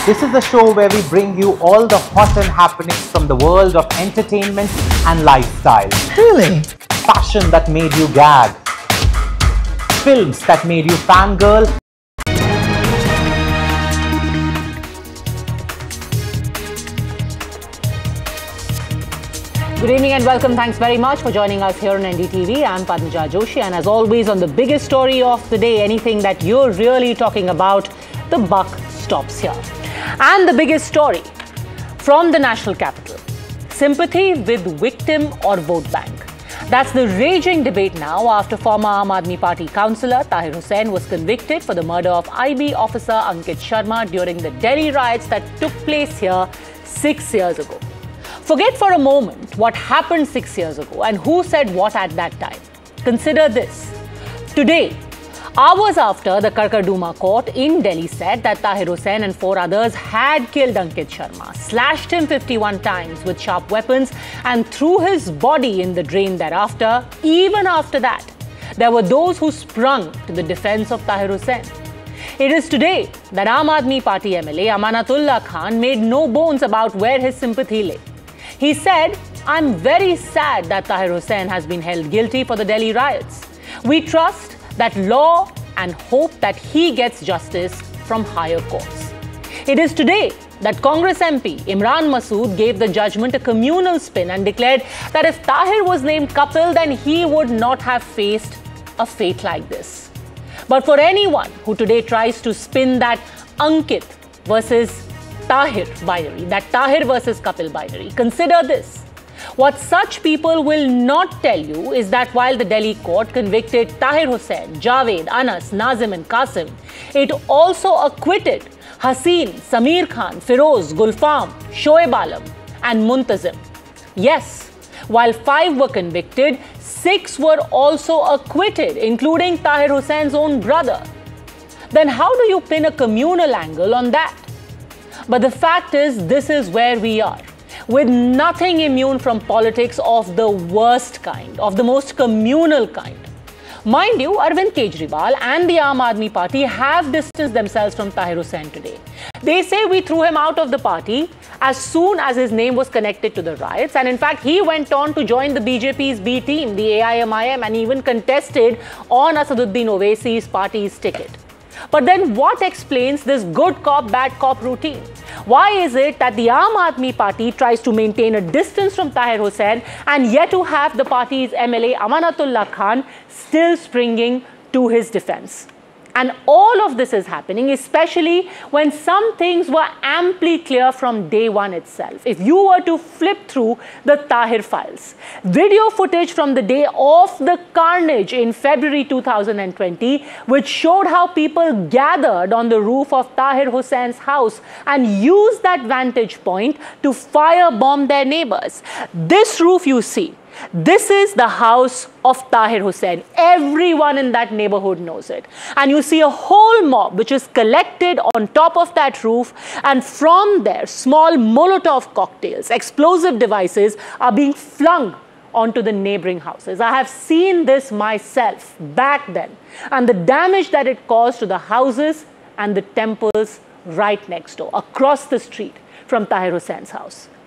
This is the show where we bring you all the hot and happenings from the world of entertainment and lifestyle. Really? Fashion that made you gag. Films that made you fangirl. Good evening and welcome. Thanks very much for joining us here on NDTV. I'm Padmaja Joshi, and as always on the biggest story of the day, anything that you're really talking about, the buck stops here. And the biggest story from the national capital: sympathy with victim or vote bank. That's the raging debate now after former Aam Aadmi Party councillor Tahir Hussain was convicted for the murder of IB officer Ankit Sharma during the Delhi riots that took place here 6 years ago. Forget for a moment what happened 6 years ago and who said what at that time. Consider this. Today, hours after the Karkarduma court in Delhi said that Tahir Hussain and 4 others had killed Ankit Sharma, slashed him 51 times with sharp weapons and threw his body in the drain thereafter, even after that, there were those who sprung to the defense of Tahir Hussain. It is today that Aam Aadmi Party MLA Amanatullah Khan made no bones about where his sympathy lay. He said, "I'm very sad that Tahir Hussain has been held guilty for the Delhi riots. We trust that law and hope that he gets justice from higher courts." It is today that Congress MP Imran Masood gave the judgment a communal spin and declared that if Tahir was named Kapil, then he would not have faced a fate like this. But for anyone who today tries to spin that Ankit versus Tahir binary, that Tahir versus Kapil binary, consider this. What such people will not tell you is that while the Delhi court convicted Tahir Hussain, Javed, Anas, Nazim and Qasim, it also acquitted Haseen, Sameer Khan, Firoz, Gulfam, Shoaib Alam and Muntazim. Yes, while 5 were convicted, 6 were also acquitted, including Tahir Hussain's own brother. Then how do you pin a communal angle on that? But the fact is, this is where we are, with nothing immune from politics of the worst kind, of the most communal kind. Mind you, Arvind Kejriwal and the Aam Aadmi Party have distanced themselves from Tahir Hussain today. They say we threw him out of the party as soon as his name was connected to the riots, and in fact he went on to join the BJP's B team, the AIMIM, and even contested on Asaduddin Owaisi's party's ticket. But then what explains this good cop, bad cop routine? Why is it that the Aam Aadmi Party tries to maintain a distance from Tahir Hussain and yet to have the party's MLA Amanatullah Khan still springing to his defense? And all of this is happening, especially when some things were amply clear from day one itself. If you were to flip through the Tahir files, video footage from the day of the carnage in February 2020, which showed how people gathered on the roof of Tahir Hussein's house and used that vantage point to firebomb their neighbors. This roof you see, this is the house of Tahir Hussain. Everyone in that neighborhood knows it. And you see a whole mob which is collected on top of that roof, and from there, small Molotov cocktails, explosive devices are being flung onto the neighboring houses. I have seen this myself back then, and the damage that it caused to the houses and the temples right next door, across the street from Tahir Hussain's house.